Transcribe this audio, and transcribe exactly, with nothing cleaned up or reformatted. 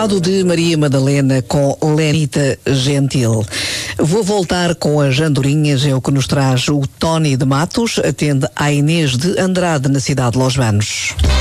Fado de Maria Madalena com Lenita Gentil. Vou voltar com as andorinhas, é o que nos traz o Tony de Matos, atende à Inês de Andrade, na cidade de Los Banos.